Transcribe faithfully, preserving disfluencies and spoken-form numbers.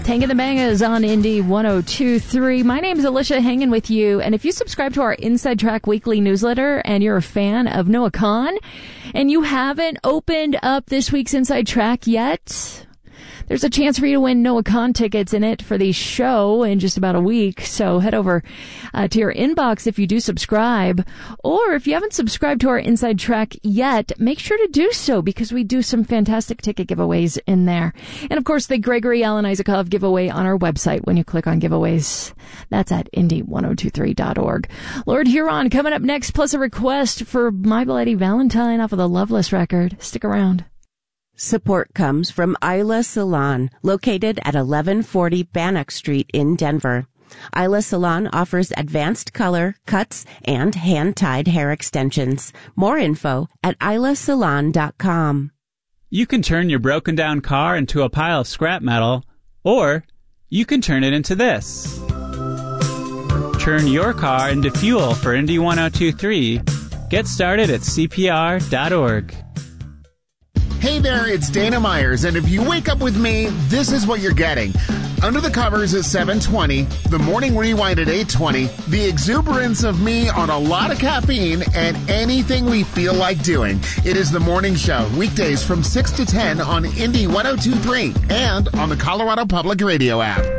Tank the Bangas on Indy one oh two point three. My name's Alicia, hanging with you. And if you subscribe to our Inside Track weekly newsletter and you're a fan of Noah Kahan and you haven't opened up this week's Inside Track yet, there's a chance for you to win Noah Kahan tickets in it for the show in just about a week. So head over uh, to your inbox if you do subscribe. Or if you haven't subscribed to our Inside Track yet, make sure to do so because we do some fantastic ticket giveaways in there. And of course, the Gregory Alan Isakov giveaway on our website when you click on giveaways. That's at indy ten twenty-three dot org. Lord Huron coming up next, plus a request for My Bloody Valentine off of the Loveless record. Stick around. Support comes from Isla Salon, located at eleven forty Bannock Street in Denver. Isla Salon offers advanced color, cuts, and hand-tied hair extensions. More info at isla salon dot com. You can turn your broken-down car into a pile of scrap metal, or you can turn it into this. Turn your car into fuel for Indy ten twenty-three. Get started at C P R dot org. Hey there, it's Dana Myers, and if you wake up with me, this is what you're getting. Under the Covers at seven twenty, The Morning Rewind at eight twenty, the exuberance of me on a lot of caffeine, and anything we feel like doing. It is The Morning Show, weekdays from six to ten on Indy ten twenty-three and on the Colorado Public Radio app.